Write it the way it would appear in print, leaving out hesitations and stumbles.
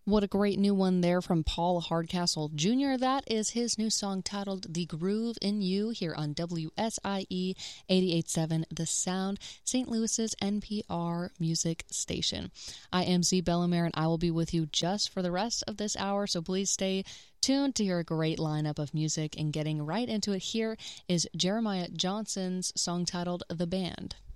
What a great new one there from Paul Hardcastle Jr. That is his new song titled The Groove in You here on WSIE 88.7 The Sound, St. Louis's NPR music station. I am Z Bellamere, and I will be with you just for the rest of this hour, so please stay tuned to hear a great lineup of music. And getting right into it, here is Jeremiah Johnson's song titled The Band.